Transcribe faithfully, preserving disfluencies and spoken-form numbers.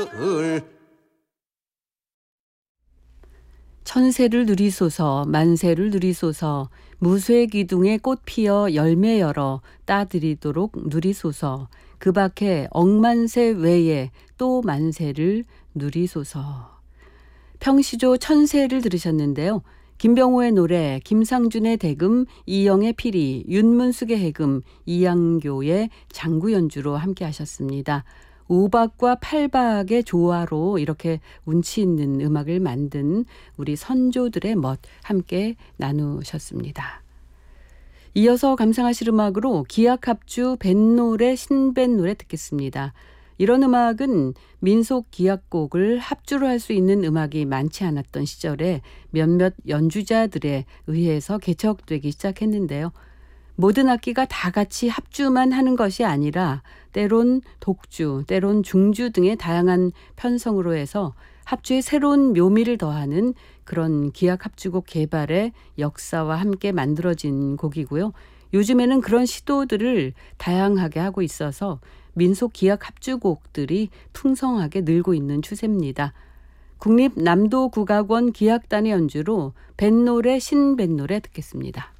천세를 누리소서 만세를 누리소서 무쇠 기둥에 꽃 피어 열매 열어 따드리도록 누리소서 그 밖에 억만세 외에 또 만세를 누리소서. 평시조 천세를 들으셨는데요. 김병호의 노래, 김상준의 대금, 이영의 피리, 윤문숙의 해금, 이양교의 장구 연주로 함께 하셨습니다. 오박과 팔박의 조화로 이렇게 운치 있는 음악을 만든 우리 선조들의 멋 함께 나누셨습니다. 이어서 감상하실 음악으로 기악합주 뱃노래 신뱃노래 듣겠습니다. 이런 음악은 민속 기악곡을 합주로 할 수 있는 음악이 많지 않았던 시절에 몇몇 연주자들에 의해서 개척되기 시작했는데요. 모든 악기가 다 같이 합주만 하는 것이 아니라 때론 독주, 때론 중주 등의 다양한 편성으로 해서 합주에 새로운 묘미를 더하는 그런 기악 합주곡 개발의 역사와 함께 만들어진 곡이고요. 요즘에는 그런 시도들을 다양하게 하고 있어서 민속 기악 합주곡들이 풍성하게 늘고 있는 추세입니다. 국립남도국악원 기악단의 연주로 뱃노래 신뱃노래 듣겠습니다.